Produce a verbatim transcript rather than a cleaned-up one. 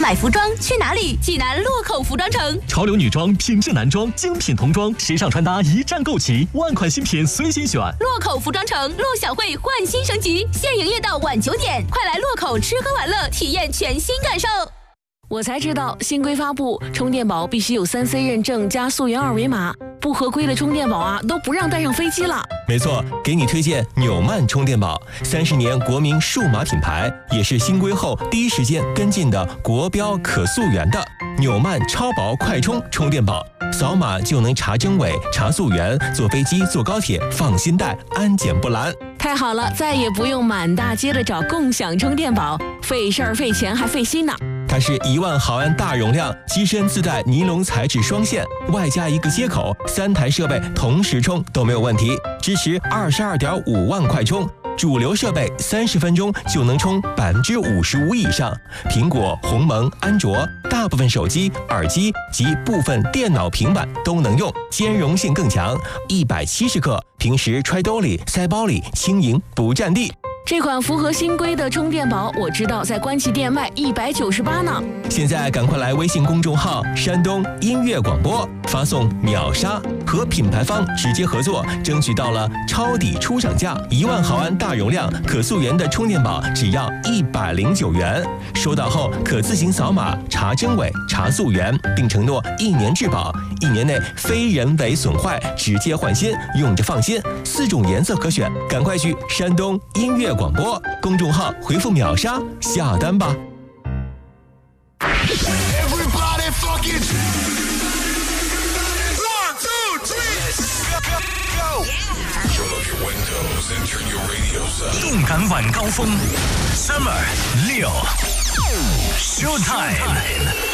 买服装去哪里？济南洛口服装城。 潮流女装、品质男装、精品童装，时尚穿搭一站购齐，万款新品随心选。 洛口服装城，陆小慧焕新升级，现营业到晚九点，快来洛口吃喝玩乐，体验全新感受。 我才知道新规发布，充电宝必须有 三 C 认证加溯源二维码，不合规的充电宝啊都不让带上飞机了。 没错，给你推荐纽曼充电宝，三十年国民数码品牌，也是新规后第一时间跟进的国标可溯源的纽曼超薄快充充电宝，扫码就能查真伪、查溯源，坐飞机、坐高铁放心带，安检不拦。 太好了，再也不用满大街的找共享充电宝，费事儿、费钱还费心呢。 它是一万毫安大容量，机身自带尼龙材质双线，外加一个接口，三台设备同时充都没有问题，支持二十二点五万快充。主流设备三十分钟就能充百分之五十五以上，苹果、鸿蒙、安卓大部分手机、耳机及部分电脑、平板都能用，兼容性更强，一百七十克，平时揣兜里、塞包里轻盈不占地。 这款符合新规的充电宝，我知道在官旗店卖一百九十八呢。 现在赶快来微信公众号山东音乐广播，发送秒杀，和品牌方直接合作，争取到了超抵出厂价一万毫安大容量可溯源的充电宝，只要一百零九元。收到后可自行扫码查真伪、查溯源，并承诺一年质保，一年内非人为损坏直接换新，用着放心。四种颜色可选，赶快去山东音乐广播公众号回复秒杀下单吧。 动感晚高峰 ，Summer 六 Showtime。